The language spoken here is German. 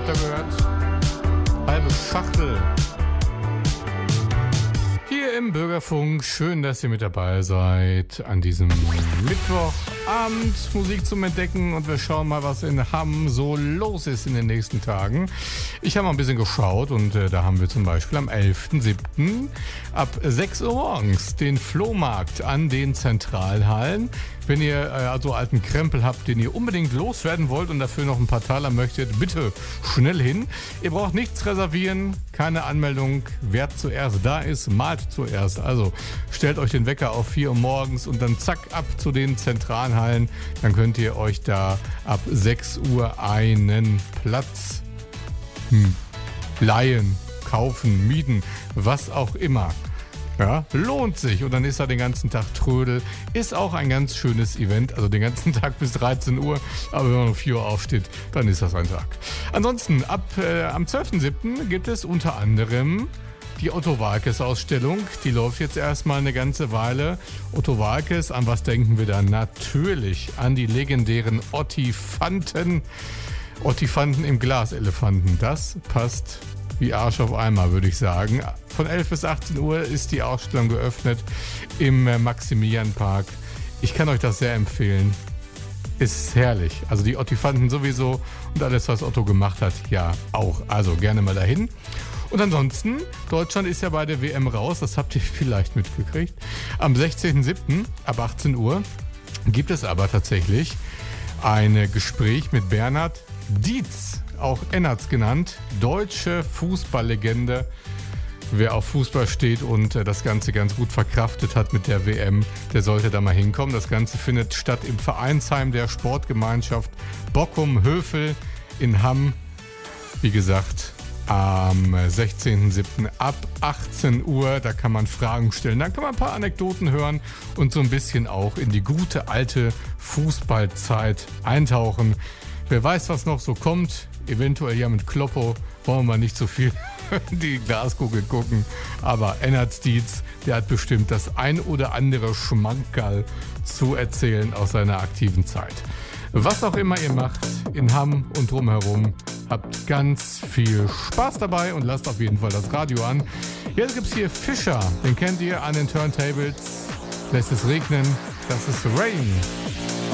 ihr gehört? Halbe Schachtel. Hier im Bürgerfunk. Schön, dass ihr mit dabei seid an diesem Mittwochabend. Musik zum Entdecken und wir schauen mal, was in Hamm so los ist in den nächsten Tagen. Ich habe mal ein bisschen geschaut und da haben wir zum Beispiel am 11.07. ab 6 Uhr morgens den Flohmarkt an den Zentralhallen. Wenn ihr also alten Krempel habt, den ihr unbedingt loswerden wollt und dafür noch ein paar Taler möchtet, bitte schnell hin. Ihr braucht nichts reservieren, keine Anmeldung. Wer zuerst da ist, malt zuerst. Also stellt euch den Wecker auf 4 Uhr morgens und dann zack ab zu den Zentralhallen. Dann könnt ihr euch da ab 6 Uhr einen Platz leihen, kaufen, mieten, was auch immer. Ja, lohnt sich. Und dann ist da den ganzen Tag Trödel. Ist auch ein ganz schönes Event. Also den ganzen Tag bis 13 Uhr. Aber wenn man um 4 Uhr aufsteht, dann ist das ein Tag. Ansonsten, am 12.07. gibt es unter anderem die Otto Waalkes Ausstellung. Die läuft jetzt erstmal eine ganze Weile. Otto Waalkes, an was denken wir da? Natürlich an die legendären Ottifanten. Ottifanten im Glaselefanten. Das passt wie Arsch auf Eimer, würde ich sagen. Von 11 bis 18 Uhr ist die Ausstellung geöffnet im Maximilianpark. Ich kann euch das sehr empfehlen. Ist herrlich. Also die Ottifanten sowieso und alles, was Otto gemacht hat, ja auch. Also gerne mal dahin. Und ansonsten, Deutschland ist ja bei der WM raus, das habt ihr vielleicht mitgekriegt. Am 16.07. ab 18 Uhr gibt es aber tatsächlich ein Gespräch mit Bernhard Dietz, auch Ennertz genannt, deutsche Fußballlegende. Wer auf Fußball steht und das Ganze ganz gut verkraftet hat mit der WM, der sollte da mal hinkommen. Das Ganze findet statt im Vereinsheim der Sportgemeinschaft Bockum-Hövel in Hamm. Wie gesagt, am 16.07. ab 18 Uhr, da kann man Fragen stellen, dann kann man ein paar Anekdoten hören und so ein bisschen auch in die gute alte Fußballzeit eintauchen. Wer weiß, was noch so kommt, eventuell ja mit Kloppo, wollen wir mal nicht so viel in die Glaskugel gucken, aber Ennertz Dietz, der hat bestimmt das ein oder andere Schmankerl zu erzählen aus seiner aktiven Zeit. Was auch immer ihr macht in Hamm und drumherum, habt ganz viel Spaß dabei und lasst auf jeden Fall das Radio an. Jetzt gibt's hier Fischer, den kennt ihr an den Turntables. Lässt es regnen, das ist Rain.